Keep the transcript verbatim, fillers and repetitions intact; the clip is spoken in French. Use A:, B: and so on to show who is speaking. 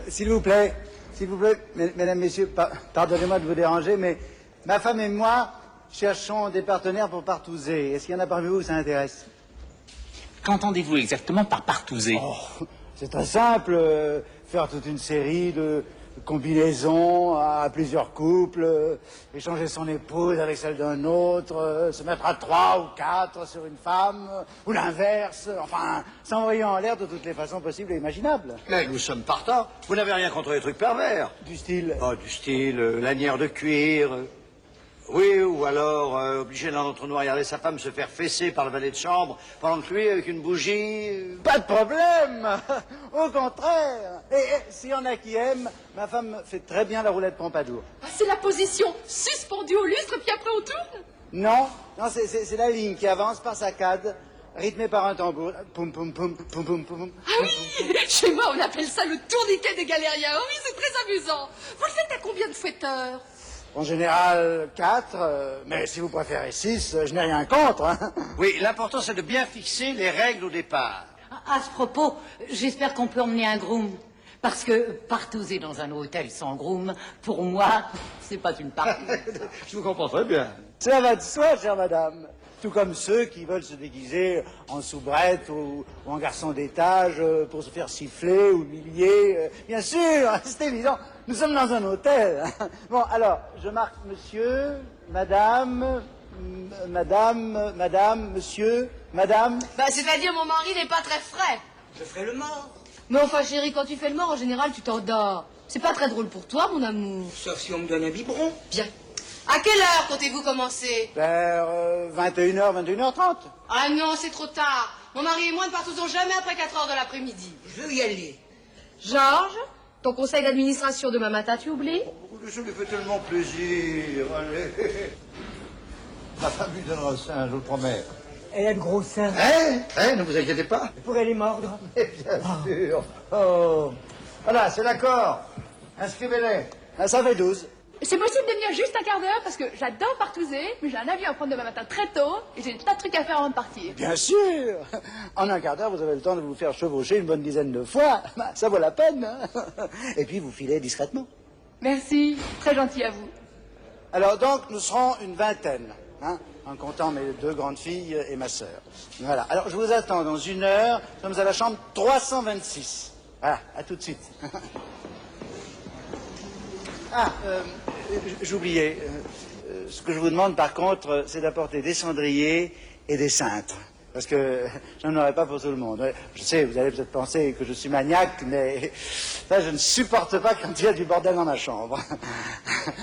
A: S'il vous plaît, s'il vous plaît, mesdames, messieurs, pa pardonnez-moi de vous déranger, mais ma femme et moi cherchons des partenaires pour partouzer. Est-ce qu'il y en a parmi vous où ça intéresse?
B: Qu'entendez-vous exactement par partouzer?
A: Oh, c'est très simple, euh, faire toute une série de combinaisons à plusieurs couples, euh, échanger son épouse avec celle d'un autre, euh, se mettre à trois ou quatre sur une femme, euh, ou l'inverse, enfin, s'envoyer en l'air de toutes les façons possibles et imaginables.
C: Mais nous sommes partants. Vous n'avez rien contre les trucs pervers.
A: Du style...
C: Oh, du style euh, lanière de cuir. euh, Oui, ou alors euh, obliger l'un d'entre nous à regarder sa femme se faire fesser par le valet de chambre pendant que lui, avec une bougie... euh,
A: Pas de problème. Au contraire. Et, et s'il y en a qui aiment, ma femme fait très bien la roulette Pompadour.
D: Ah, c'est la position suspendue au lustre, puis après on tourne?
A: Non, non, c'est- c'est c'est la ligne qui avance par saccades, rythmée par un tambour. Poum, poum, poum, poum, poum, poum.
D: Ah oui, chez moi on appelle ça le tourniquet des galériens. Oh oui, c'est très amusant. Vous le faites à combien de fouetteurs?
A: En général, quatre, euh, mais si vous préférez six, euh, je n'ai rien contre. Hein.
C: Oui, l'important c'est de bien fixer les règles au départ.
E: À ce propos, j'espère qu'on peut emmener un groom. Parce que partouzer dans un hôtel sans groom, pour moi, c'est pas une partie.
C: Je vous comprends très bien.
A: Cela va de soi, chère madame. Tout comme ceux qui veulent se déguiser en soubrette ou, ou en garçon d'étage euh, pour se faire siffler, humilier. euh, bien sûr, c'est évident. Nous sommes dans un hôtel. Bon, alors, je marque monsieur, madame, m- madame, madame, monsieur, madame.
D: Bah, c'est-à-dire mon mari n'est pas très frais.
C: Je ferai le mort.
D: Mais enfin, chérie, quand tu fais le mort, en général, tu t'endors. C'est pas très drôle pour toi, mon amour.
C: Sauf si on me donne un biberon.
D: Bien. À quelle heure comptez-vous commencer?
A: Vers euh, vingt et une heures, vingt et une heures trente.
D: Ah non, c'est trop tard. Mon mari et moi ne partousons jamais après quatre heures de l'après-midi.
C: Je veux y aller.
D: Georges, ton conseil d'administration demain matin, tu oublies?
C: Je lui fais tellement plaisir. Allez. Ma femme lui donnera ça, je vous le promets.
F: Elle a de gros seins.
C: Hein? Hein? Ne vous inquiétez pas.
F: Elle pourrait les mordre.
C: Mais bien sûr. Oh. Voilà, c'est d'accord. Inscrivez-les.
A: Ah, ça fait douze.
D: C'est possible de venir juste un quart d'heure parce que j'adore partouzer, mais j'ai un avion à prendre demain matin très tôt et j'ai des tas de trucs à faire avant de partir.
A: Bien sûr. En un quart d'heure, vous avez le temps de vous faire chevaucher une bonne dizaine de fois. Bah, ça vaut la peine. Hein. Et puis, vous filez discrètement.
D: Merci, très gentil à vous.
A: Alors donc, nous serons une vingtaine, hein, en comptant mes deux grandes filles et ma sœur. Voilà. Alors, je vous attends dans une heure. Nous sommes à la chambre trois cent vingt-six. Voilà, à tout de suite. Ah, euh, j'oubliais. Euh, ce que je vous demande, par contre, c'est d'apporter des cendriers et des cintres. Parce que j'en aurai pas pour tout le monde. Ouais, je sais, vous allez peut-être penser que je suis maniaque, mais ça, je ne supporte pas quand il y a du bordel dans ma chambre.